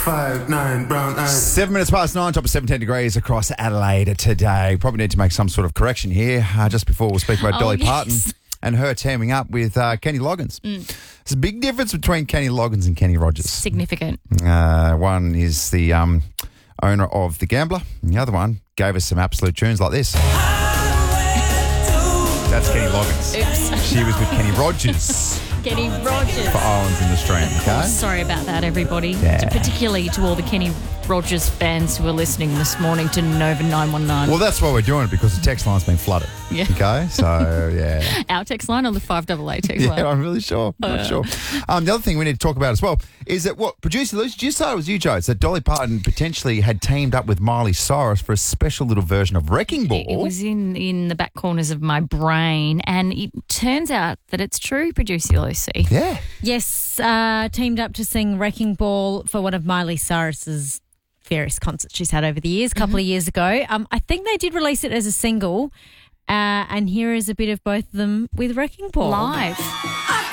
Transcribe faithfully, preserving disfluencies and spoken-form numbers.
five, nine, brown eyes. Seven minutes past nine, top of seventeen degrees across Adelaide today. Probably need to make some sort of correction here uh, just before we'll speak about Oh, Dolly yes. Parton and her teaming up with uh, Kenny Loggins. Mm. There's a big difference between Kenny Loggins and Kenny Rogers. Significant. Uh, one is the um, owner of The Gambler, and the other one gave us some absolute tunes like this. That's Kenny Loggins. Oops. She was with Kenny Rogers Kenny Rogers. for Islands in the Stream, okay? Sorry about that, everybody. Yeah. Particularly to all the Kenny Rogers fans who are listening this morning to Nova nine one nine. Well, that's why we're doing it, because the text line's been flooded. Yeah. Okay, so, yeah. Our text line or the five double eight text Yeah, line? I'm really sure. I'm not sure. Um, the other thing we need to talk about as well is that what producer Lucy, did you say it was you, Joe? It's that Dolly Parton potentially had teamed up with Miley Cyrus for a special little version of Wrecking Ball. It was in, in the back corners of my brain, and it turns out that it's true, producer Lucy. Yeah. Yes, uh, teamed up to sing Wrecking Ball for one of Miley Cyrus's various concerts she's had over the years, a couple Mm-hmm. of years ago. Um, I think they did release it as a single, uh, and here is a bit of both of them with Wrecking Ball. Live.